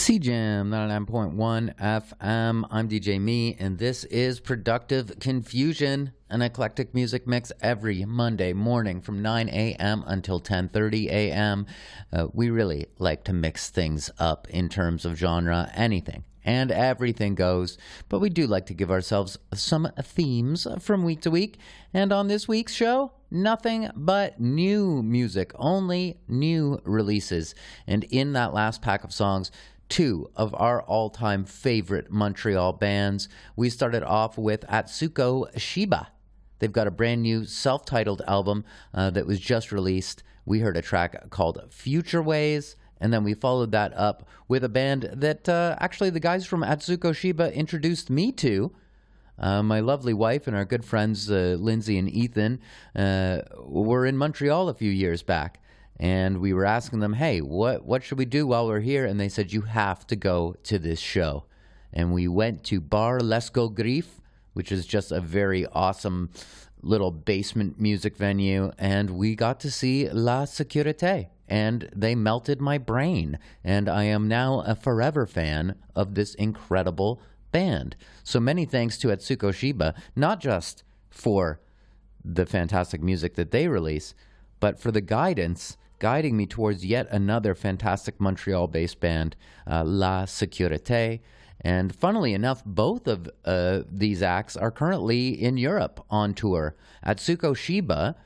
CJAM 99.1 FM. I'm DJ Me, and this is Productive Confusion, an eclectic music mix every Monday morning from 9 a.m. until 10:30 a.m. We really like to mix things up in terms of genre. Anything and everything goes, but we do like to give ourselves some themes from week to week. And on this week's show, nothing but new music, only new releases. And in that last pack of songs, two of our all-time favorite Montreal bands. We started off with Atsuko Shiba. They've got a brand new self-titled album that was just released. We heard a track called Future Ways, and then we followed that up with a band that actually the guys from Atsuko Shiba introduced me to. My lovely wife and our good friends Lindsay and Ethan were in Montreal a few years back. And we were asking them, hey, what should we do while we're here? And they said, you have to go to this show. And we went to Bar Lesco Grief, which is just a very awesome little basement music venue. And we got to see La Sécurité. And they melted my brain. And I am now a forever fan of this incredible band. So many thanks to Atsuko Shiba, not just for the fantastic music that they release, but for the guiding me towards yet another fantastic Montreal-based band, La Sécurité. And funnily enough, both of these acts are currently in Europe on tour. Atsuko Shiba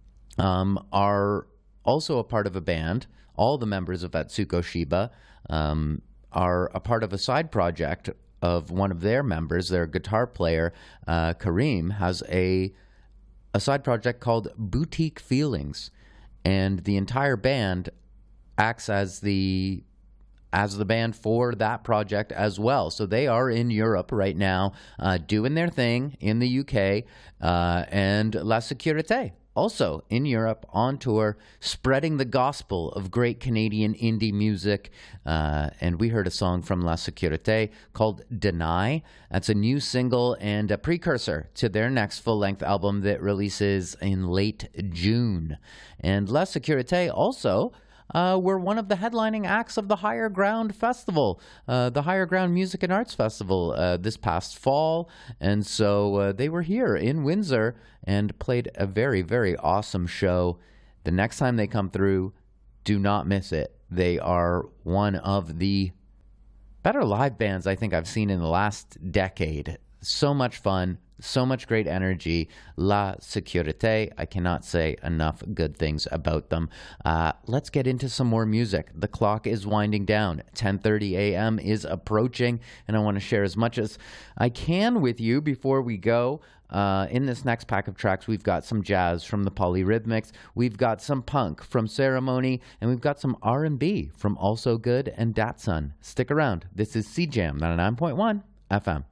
are also a part of a band. All the members of Atsuko Shiba are a part of a side project of one of their members. Their guitar player, Kareem, has a side project called Boutique Feelings. And the entire band acts as the band for that project as well. So they are in Europe right now doing their thing in the UK. And La Sécurité also in Europe on tour, spreading the gospel of great Canadian indie music. And we heard a song from La Sécurité called Deny. That's a new single and a precursor to their next full-length album that releases in late June. And La Sécurité also were one of the headlining acts of the Higher Ground Festival, the Higher Ground Music and Arts Festival this past fall. And so they were here in Windsor and played a very, very awesome show. The next time they come through, do not miss it. They are one of the better live bands I think I've seen in the last decade. So much fun. So much great energy. La Sécurité, I cannot say enough good things about them. Let's get into some more music. The clock is winding down. 10:30 a.m. is approaching, and I want to share as much as I can with you before we go. In this next pack of tracks, we've got some jazz from the Polyrhythmics, we've got some punk from Ceremony, and we've got some R&B from Also Good and Datsun. Stick around. This is CJAM 99.1 FM.